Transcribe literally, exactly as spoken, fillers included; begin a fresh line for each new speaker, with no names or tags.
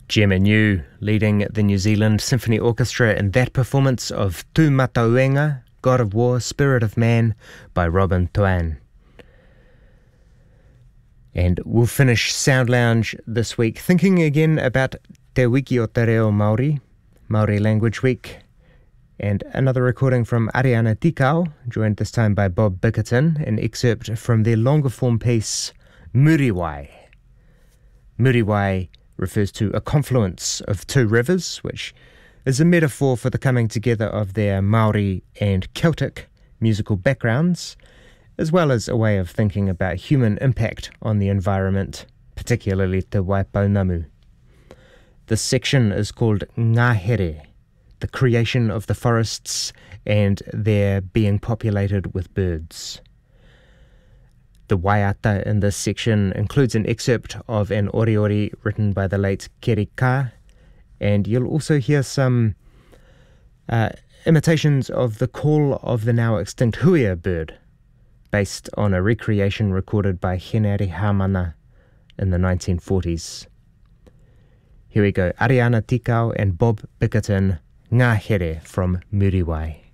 Gemma New leading the New Zealand Symphony Orchestra in that performance of Tu Matauenga, God of War, Spirit of Man by Robin Tuan. And we'll finish Sound Lounge this week thinking again about Te Wiki o Te Reo Māori, Māori Language Week, and another recording from Ariana Tikau, joined this time by Bob Bickerton, an excerpt from their longer form piece, Muriwai. Muriwai refers to a confluence of two rivers, which is a metaphor for the coming together of their Māori and Celtic musical backgrounds, as well as a way of thinking about human impact on the environment, particularly Te Waipounamu. This section is called Ngā Here, the creation of the forests and their being populated with birds. The waiata in this section includes an excerpt of an oriori written by the late Keri Ka, and you'll also hear some uh, imitations of the call of the now extinct huia bird, based on a recreation recorded by Henare Hamana in the nineteen forties. Here we go, Ariana Tikau and Bob Bickerton, Ngā Here from Muriwai.